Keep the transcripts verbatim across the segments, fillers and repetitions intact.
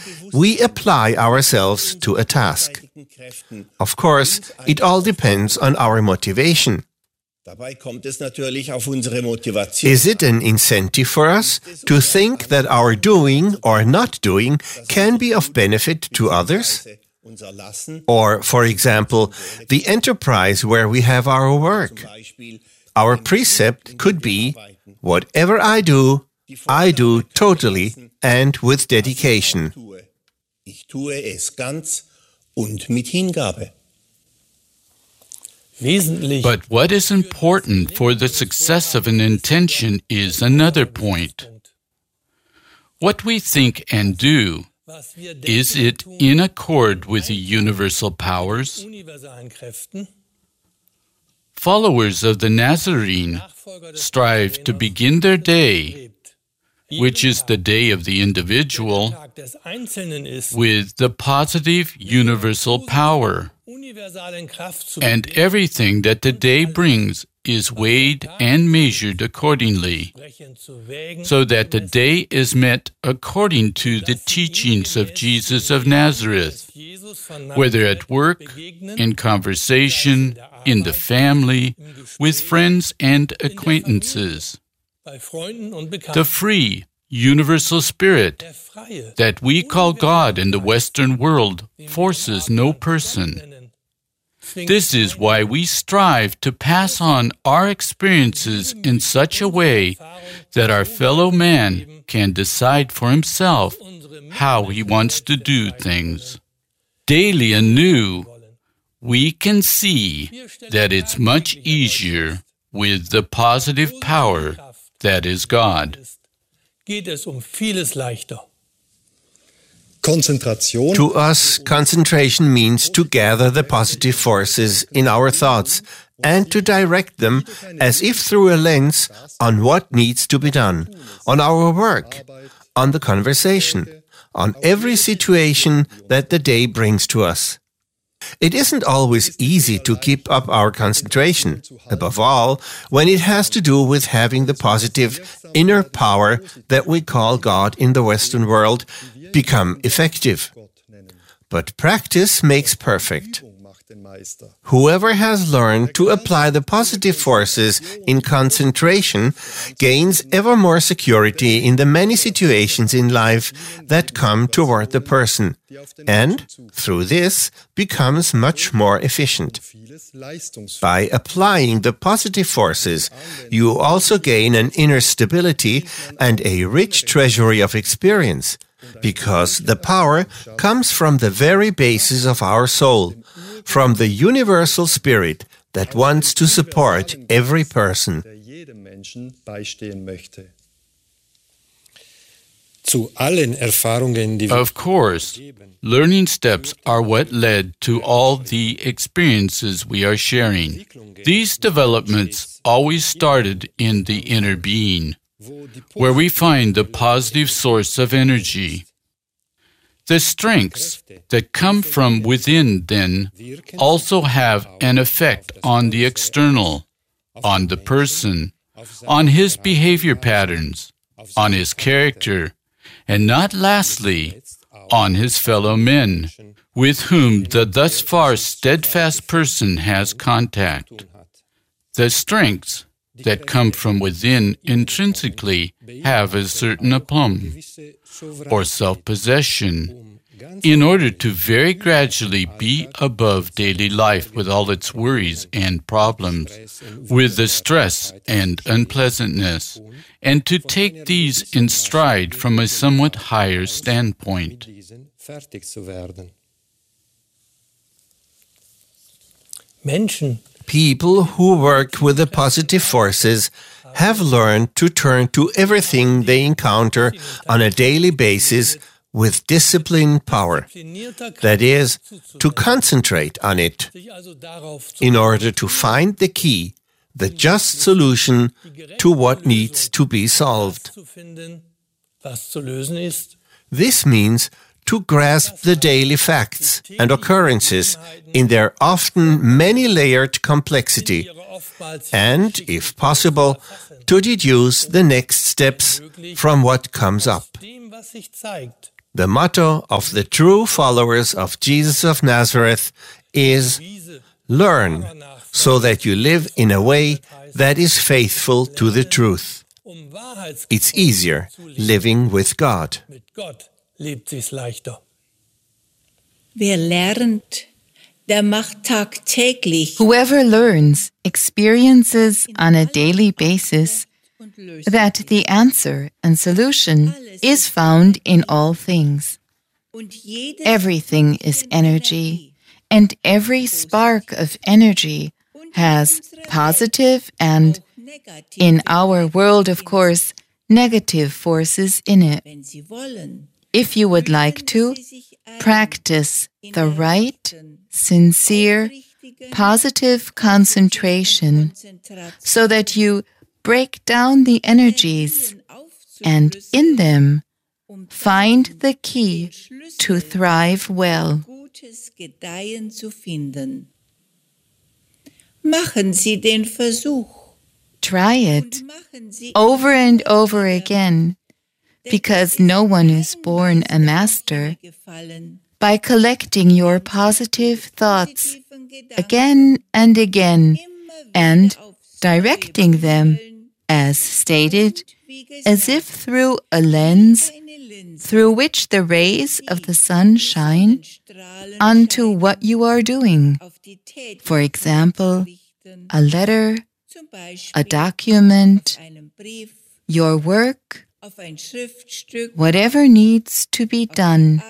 we apply ourselves to a task. Of course, it all depends on our motivation. Is it an incentive for us to think that our doing or not doing can be of benefit to others? Or, for example, the enterprise where we have our work. Our precept could be, whatever I do, I do totally and with dedication. But what is important for the success of an intention is another point. What we think and do, is it in accord with the universal powers? Followers of the Nazarene strive to begin their day, which is the day of the individual, with the positive universal power. And everything that the day brings is weighed and measured accordingly, so that the day is met according to the teachings of Jesus of Nazareth, whether at work, in conversation, in the family, with friends and acquaintances. The free, universal spirit that we call God in the Western world forces no person. This is why we strive to pass on our experiences in such a way that our fellow man can decide for himself how he wants to do things. Daily anew, we can see that it's much easier with the positive power that is God. To us, concentration means to gather the positive forces in our thoughts and to direct them as if through a lens on what needs to be done, on our work, on the conversation, on every situation that the day brings to us. It isn't always easy to keep up our concentration, above all, when it has to do with having the positive inner power that we call God in the Western world become effective. But practice makes perfect. Whoever has learned to apply the positive forces in concentration gains ever more security in the many situations in life that come toward the person, and, through this, becomes much more efficient. By applying the positive forces, you also gain an inner stability and a rich treasury of experience, because the power comes from the very basis of our soul, from the universal spirit that wants to support every person. Of course, learning steps are what led to all the experiences we are sharing. These developments always started in the inner being, where we find the positive source of energy. The strengths that come from within, then, also have an effect on the external, on the person, on his behavior patterns, on his character, and not lastly, on his fellow men, with whom the thus far steadfast person has contact. The strengths that come from within intrinsically have a certain aplomb, or self-possession, in order to very gradually be above daily life with all its worries and problems, with the stress and unpleasantness, and to take these in stride from a somewhat higher standpoint. People who work with the positive forces have learned to turn to everything they encounter on a daily basis with disciplined power, that is, to concentrate on it, in order to find the key, the just solution to what needs to be solved. This means to grasp the daily facts and occurrences in their often many-layered complexity, and, if possible, to deduce the next steps from what comes up. The motto of the true followers of Jesus of Nazareth is learn so that you live in a way that is faithful to the truth. It's easier living with God. Wer lernt, der macht tagtäglich. Whoever learns experiences on a daily basis that the answer and solution is found in all things. Everything is energy, and every spark of energy has positive and, in our world of course, negative forces in it. If you would like to, practice the right, sincere, positive concentration so that you break down the energies and in them find the key to thrive well. Machen Sie den Versuch. Try it over and over again, because no one is born a master. By collecting your positive thoughts again and again and directing them, as stated, as if through a lens through which the rays of the sun shine onto what you are doing. For example, a letter, a document, your work, whatever needs to be done.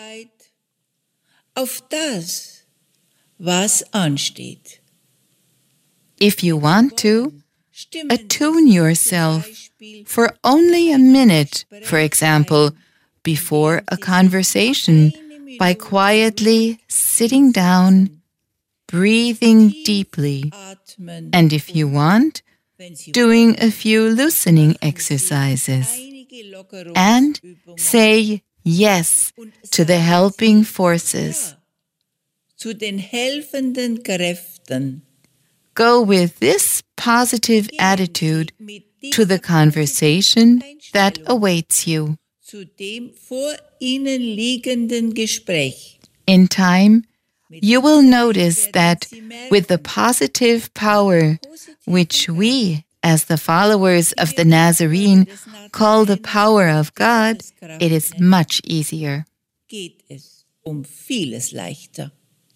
Auf das, was ansteht. If you want to, attune yourself for only a minute, for example, before a conversation, by quietly sitting down, breathing deeply, and if you want, doing a few loosening exercises. And say yes to the helping forces. Zu den helfenden Kräften. Go with this positive attitude to the conversation that awaits you. Zu dem vor Ihnen liegenden Gespräch. In time, you will notice that with the positive power, which we, as the followers of the Nazarene, call the power of God, it is much easier. Geht es um vieles leichter.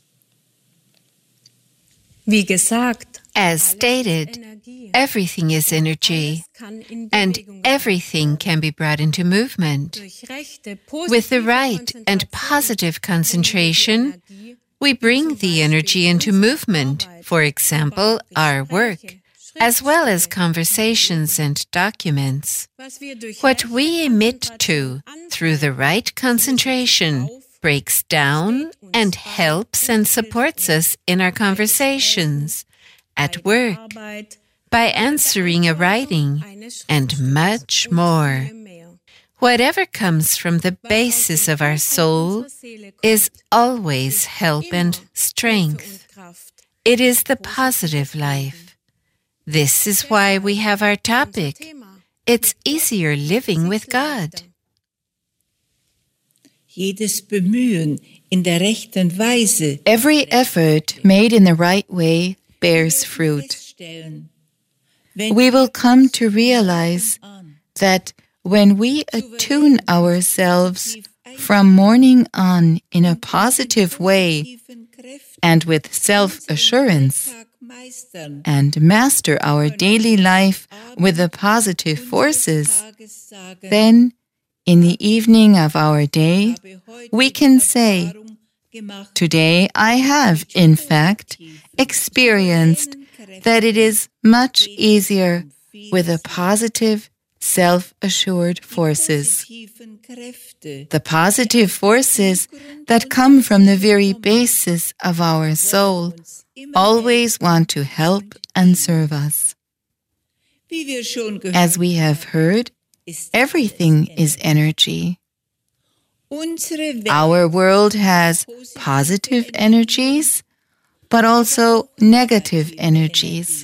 Wie gesagt, as stated, everything is energy, and everything can be brought into movement. With the right and positive concentration, we bring the energy into movement, for example, our work, as well as conversations and documents. What we emit to, through the right concentration, breaks down and helps and supports us in our conversations, at work, by answering a writing, and much more. Whatever comes from the basis of our soul is always help and strength. It is the positive life. This is why we have our topic. It's easier living with God. Jedes Bemühen in der rechten Weise. Every effort made in the right way bears fruit. We will come to realize that when we attune ourselves from morning on in a positive way and with self-assurance, and master our daily life with the positive forces, then in the evening of our day, we can say, today I have, in fact, experienced that it is much easier with the positive, self-assured forces. The positive forces that come from the very basis of our soul always want to help and serve us. As we have heard, everything is energy. Our world has positive energies, but also negative energies.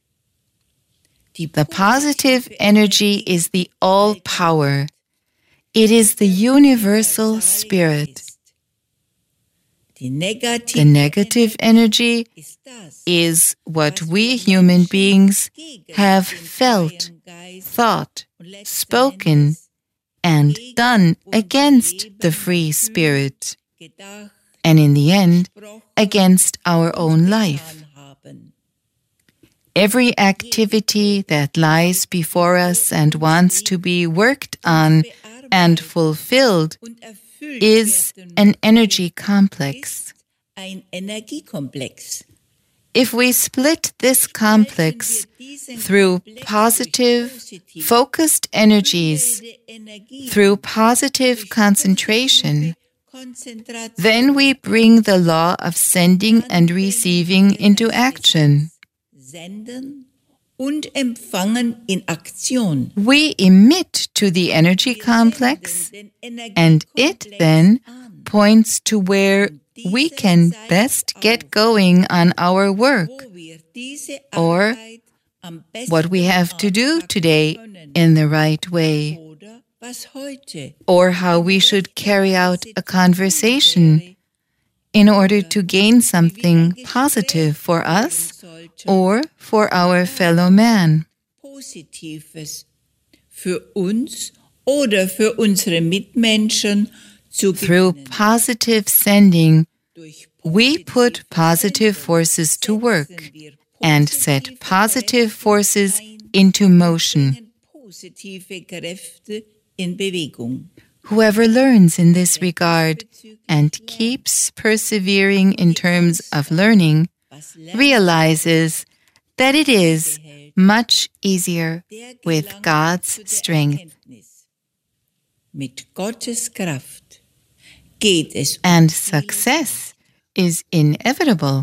The positive energy is the all-power. It is the universal spirit. The negative energy is what we human beings have felt, thought, spoken, and done against the free spirit, and in the end, against our own life. Every activity that lies before us and wants to be worked on and fulfilled is an energy complex. If we split this complex through positive, focused energies, through positive concentration, then we bring the law of sending and receiving into action. We emit to the energy complex, and it then points to where we can best get going on our work, or what we have to do today in the right way, or how we should carry out a conversation in order to gain something positive for us or for our fellow man. Through positive sending, we put positive forces to work and set positive forces into motion. Whoever learns in this regard and keeps persevering in terms of learning realizes that it is much easier with God's strength. And success is inevitable.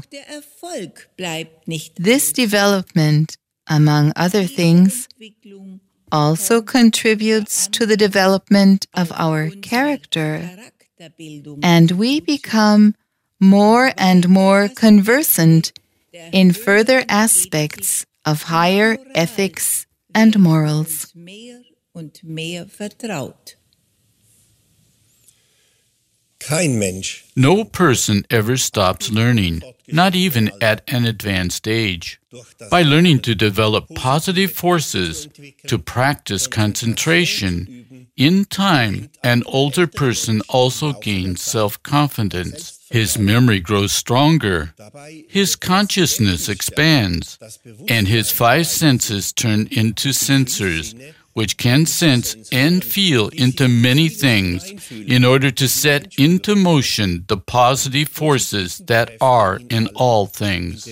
This development, among other things, also contributes to the development of our character, and we become more and more conversant in further aspects of higher ethics and morals. No person ever stops learning, not even at an advanced age. By learning to develop positive forces, to practice concentration, in time, an older person also gains self-confidence. His memory grows stronger, his consciousness expands, and his five senses turn into sensors, which can sense and feel into many things in order to set into motion the positive forces that are in all things.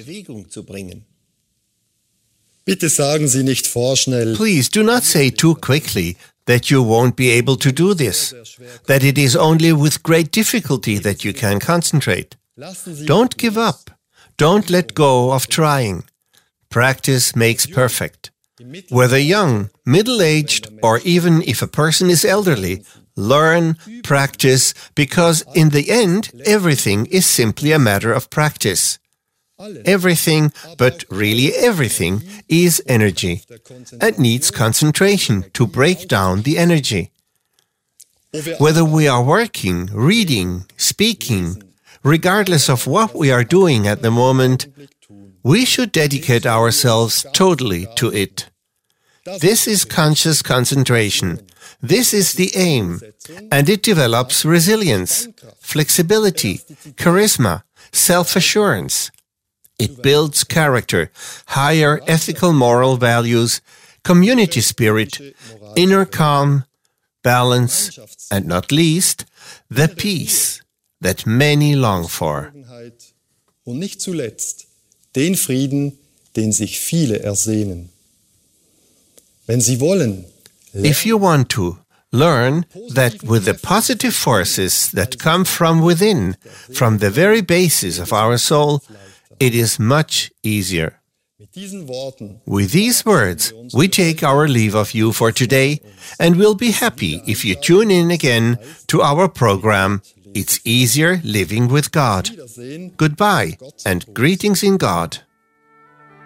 Please do not say too quickly that you won't be able to do this, that it is only with great difficulty that you can concentrate. Don't give up. Don't let go of trying. Practice makes perfect. Whether young, middle-aged, or even if a person is elderly, learn, practice, because in the end, everything is simply a matter of practice. Everything, but really everything, is energy and needs concentration to break down the energy. Whether we are working, reading, speaking, regardless of what we are doing at the moment, we should dedicate ourselves totally to it. This is conscious concentration. This is the aim, and it develops resilience, flexibility, charisma, self-assurance. It builds character, higher ethical moral values, community spirit, inner calm, balance, and not least, the peace that many long for. Und nicht zuletzt den Frieden, den sich viele ersehnen. Wenn Sie wollen, if you want to, learn that with the positive forces that come from within, from the very basis of our soul, it is much easier. With these words, we take our leave of you for today, and we'll be happy if you tune in again to our program, It's Easier Living with God. Goodbye, and greetings in God.